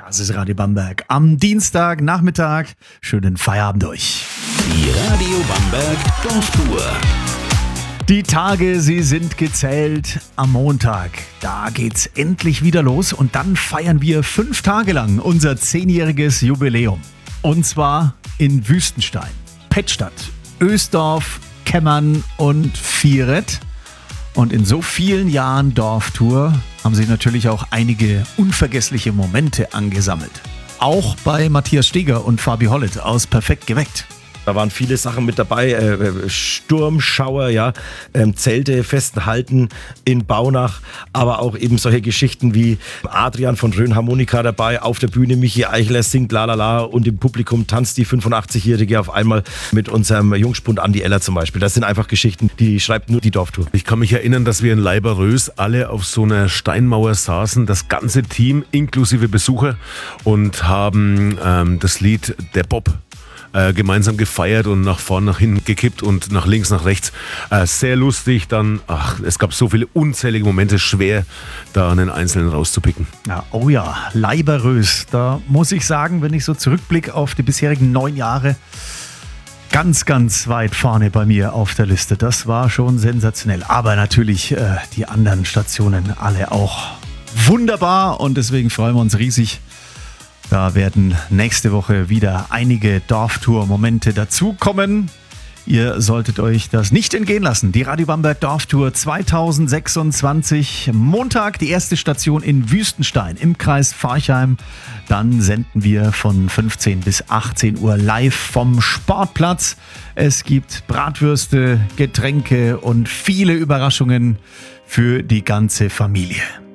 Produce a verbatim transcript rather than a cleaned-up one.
Das ist Radio Bamberg am Dienstagnachmittag. Schönen Feierabend euch. Die Radio Bamberg Dorftour. Die Tage, sie sind gezählt. Am Montag, da geht's endlich wieder los und dann feiern wir fünf Tage lang unser zehnjähriges Jubiläum. Und zwar in Wüstenstein, Pettstadt, Oesdorf, Kemmern und Vieret. Und in so vielen Jahren Dorftour haben sich natürlich auch einige unvergessliche Momente angesammelt. Auch bei Matthias Steger und Fabi Hollett aus Perfekt geweckt. Da waren viele Sachen mit dabei, äh, Sturm, Schauer, ja, ähm, Zelte festhalten in Baunach, aber auch eben solche Geschichten wie Adrian von Rhön Harmonika dabei, auf der Bühne Michi Eichler singt Lalala und im Publikum tanzt die fünfundachtzig-Jährige auf einmal mit unserem Jungspund Andi Eller zum Beispiel. Das sind einfach Geschichten, die schreibt nur die Dorftour. Ich kann mich erinnern, dass wir in Leiberös alle auf so einer Steinmauer saßen, das ganze Team inklusive Besucher, und haben ähm, das Lied Der Bob Äh, gemeinsam gefeiert und nach vorn, nach hinten gekippt und nach links, nach rechts. Äh, sehr lustig. Dann, ach, es gab so viele unzählige Momente, schwer da einen einzelnen rauszupicken. Ja, oh ja, Leiberös. Da muss ich sagen, wenn ich so zurückblicke auf die bisherigen neun Jahre, ganz, ganz weit vorne bei mir auf der Liste. Das war schon sensationell. Aber natürlich äh, die anderen Stationen alle auch wunderbar und deswegen freuen wir uns riesig. Da werden nächste Woche wieder einige Dorftour-Momente dazukommen. Ihr solltet euch das nicht entgehen lassen. Die Radio Bamberg Dorftour zwanzig sechsundzwanzig. Montag die erste Station in Wüstenstein im Kreis Forchheim. Dann senden wir von fünfzehn bis achtzehn Uhr live vom Sportplatz. Es gibt Bratwürste, Getränke und viele Überraschungen für die ganze Familie.